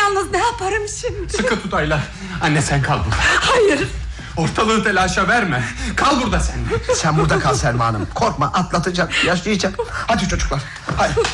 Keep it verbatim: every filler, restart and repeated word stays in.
yalnız ne yaparım şimdi? Sıkı tut Ayla. Anne sen kal burada. Hayır. Ortalığı telaşa verme. Kal burada sen. Sen burada kal Selma Hanım. Korkma, atlatacak, yaşayacak. Hadi çocuklar. Hadi.